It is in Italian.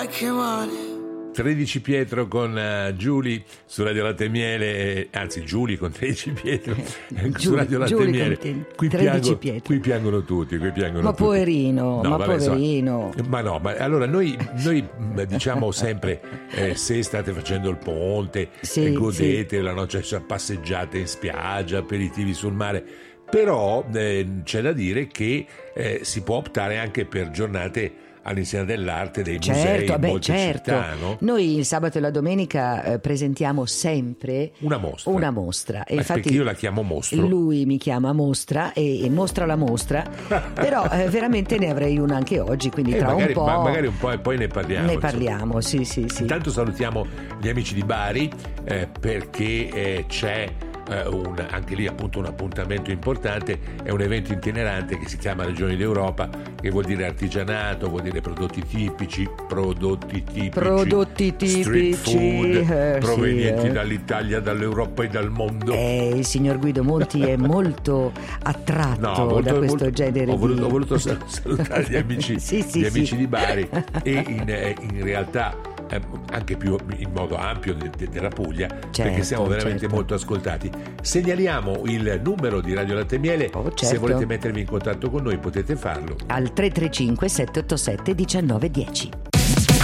che male. 13 Pietro con Giulia su Radio Latte e Miele, anzi Giulia con 13 Pietro su Radio Latte e Miele. Qui piangono tutti, ma poverino, no, ma vabbè, poverino. Ma no, ma allora noi diciamo sempre se state facendo il ponte, godete la notte, cioè, passeggiate in spiaggia, aperitivi sul mare, però c'è da dire che si può optare anche per giornate all'insieme dell'arte, dei musei in molte città, no? Noi il sabato e la domenica presentiamo sempre una mostra. E infatti perché io la chiamo mostro. Lui mi chiama mostra e mostra la mostra, però veramente ne avrei una anche oggi, quindi tra magari, un po'. Magari un po' e poi ne parliamo. Ne parliamo, sì. Intanto salutiamo gli amici di Bari perché c'è anche lì appunto un appuntamento importante, è un evento itinerante che si chiama Regioni d'Europa, che vuol dire artigianato, vuol dire prodotti tipici, street food provenienti dall'Italia, dall'Europa e dal mondo. Il signor Guido Monti è molto attratto da questo genere ho voluto salutare gli amici, amici di Bari e in realtà anche più in modo ampio della Puglia, perché siamo veramente molto ascoltati. Segnaliamo il numero di Radio Latte e Miele, se volete mettervi in contatto con noi potete farlo al 335 787 1910.